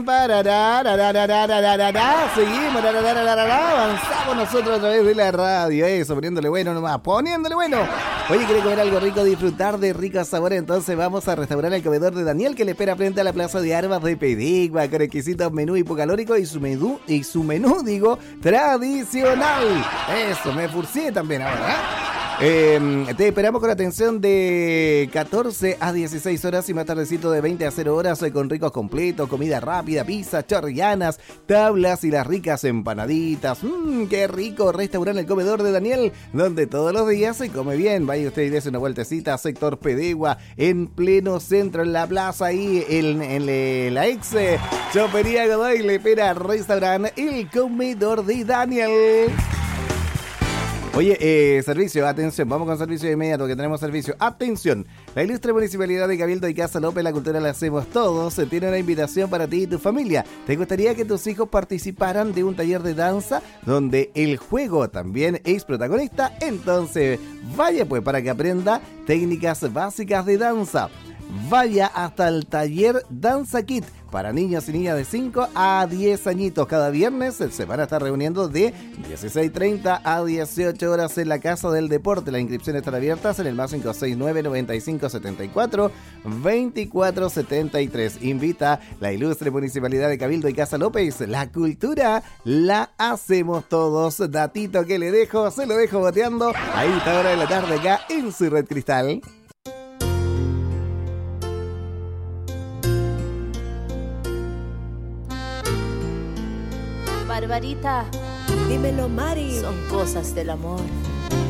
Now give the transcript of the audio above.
Seguimos, avanzamos nosotros a través de la radio, eso, poniéndole bueno nomás, poniéndole bueno. Oye, ¿quiere comer algo rico, disfrutar de ricos sabores? Entonces vamos a restaurar el comedor de Daniel, que le espera frente a la plaza de armas de Pedigua, con exquisitos menú hipocalórico y su menú, tradicional. Eso, me furcié también ahora, te esperamos con atención de 14 a 16 horas y más tardecito de 20 a 0 horas con ricos completos, comida rápida, pizza, chorrillanas, tablas y las ricas empanaditas. ¡Qué rico! Restaurante El Comedor de Daniel, donde todos los días se come bien. Vaya usted y dése una vueltecita a sector Pedigua, en pleno centro, en la plaza ahí, en la ex Chopería Godoy, le espera restaurante El Comedor de Daniel. Oye, servicio, atención, vamos con servicio de inmediato, que tenemos servicio. Atención, la ilustre Municipalidad de Cabildo y Casa López, la cultura la hacemos todos, tiene una invitación para ti y tu familia. ¿Te gustaría que tus hijos participaran de un taller de danza donde el juego también es protagonista? Entonces, vaya pues para que aprenda técnicas básicas de danza. Vaya hasta el taller Danza Kit para niños y niñas de 5 a 10 añitos. Cada viernes se van a estar reuniendo de 16:30 a 18 horas en la Casa del Deporte. Las inscripciones están abiertas en el más 569-9574-2473. Invita la ilustre Municipalidad de Cabildo y Casa López. La cultura la hacemos todos. Datito que le dejo, se lo dejo boteando a esta hora de la tarde acá en su Red Cristal. Barbarita, dímelo, Mari. son cosas del amor.